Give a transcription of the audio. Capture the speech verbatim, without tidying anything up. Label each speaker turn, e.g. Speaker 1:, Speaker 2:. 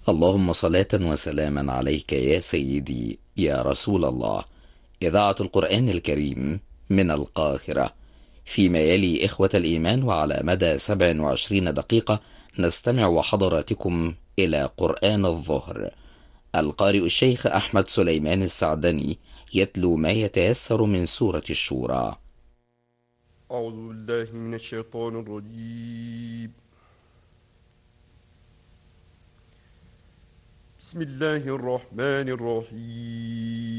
Speaker 1: اللهم صلاة وسلاما عليك يا سيدي يا رسول الله. إذاعة القرآن الكريم من القاهرة، فيما يلي إخوة الإيمان، وعلى مدى سبع وعشرين دقيقة نستمع وحضراتكم إلى قرآن الظهر. القارئ الشيخ أحمد سليمان السعدني يتلو ما يتيسر من سورة الشورى.
Speaker 2: أعوذ بالله من الشيطان الرجيم. بسم الله الرحمن الرحيم.